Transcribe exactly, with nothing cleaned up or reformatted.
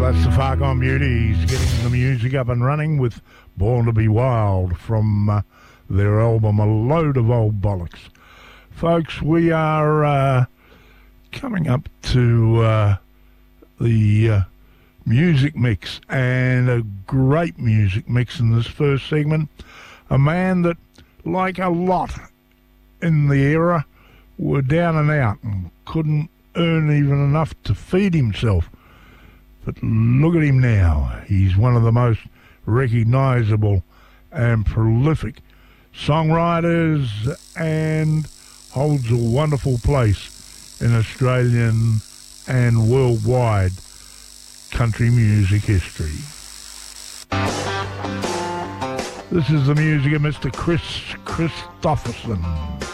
That's the Far Gone Beauties getting the music up and running with Born to Be Wild from uh, their album A Load of Old Bollocks. Folks, we are uh, coming up to uh, the uh, music mix, and a great music mix in this first segment. A man that, like a lot in the era, were down and out and couldn't earn even enough to feed himself. But look at him now. He's one of the most recognisable and prolific songwriters and holds a wonderful place in Australian and worldwide country music history. This is the music of Mister Chris Christopherson.